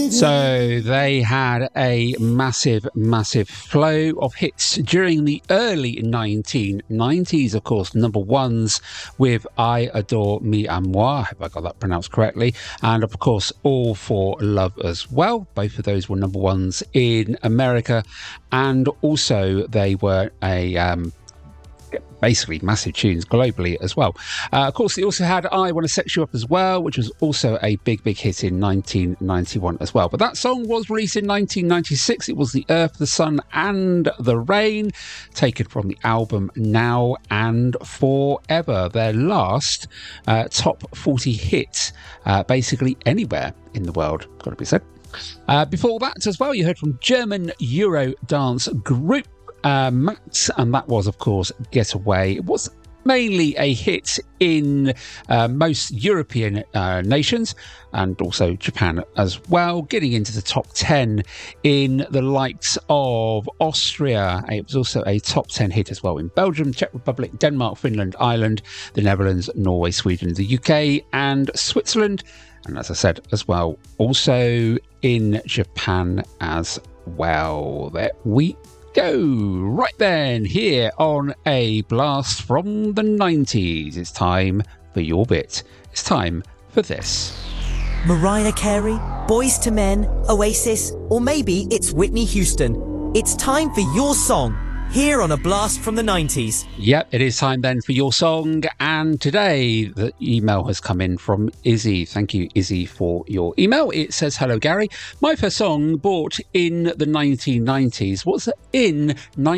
So they had a massive flow of hits during the early 1990s, of course, number ones with I Adore Me à Moi, I hope I got that pronounced correctly, and of course All for Love as well. Both of those were number ones in America, and also they were basically massive tunes globally as well. Of course, they also had I Want to Sex You Up as well, which was also a big hit in 1991 as well. But that song was released in 1996. It was The Earth, the Sun and the Rain, taken from the album Now and Forever, their last top 40 hit, basically anywhere in the world, got to be said. Before that as well, you heard from German Euro dance group Max, and that was, of course, Getaway. It was mainly a hit in most European nations and also Japan as well, getting into the top 10 in the likes of Austria. It was also a top 10 hit as well in Belgium, Czech Republic, Denmark, Finland, Ireland, the Netherlands, Norway, Sweden, the UK and Switzerland, and as I said as well, also in Japan as well. There we go. Right then, here on A Blast from the 90s, it's time for your bit. It's time for this. Mariah Carey, Boyz II Men, Oasis, or maybe it's Whitney Houston. It's time for your song, here on A Blast from the 90s. Yep, it is time then for your song, and today the email has come in from Izzy. Thank you, Izzy, for your email. It says, hello Gary, my first song bought in the 1990s was in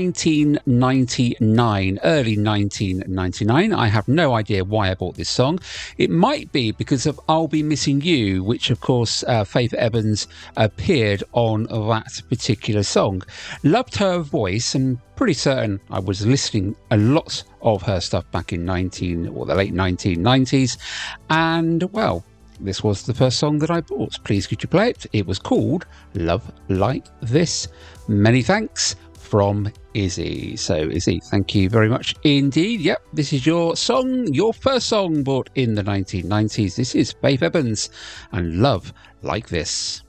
1999, early 1999. I have no idea why I bought this song. It might be because of I'll Be Missing You, which of course Faith Evans appeared on that particular song. Loved her voice and pretty certain I was listening a lot of her stuff back in the late 1990s, and well, this was the first song that I bought. Please could you play it? It was called Love Like This. Many thanks, from Izzy. So Izzy, thank you very much indeed. Yep, this is your song, your first song bought in the 1990s. This is Faith Evans and Love Like This.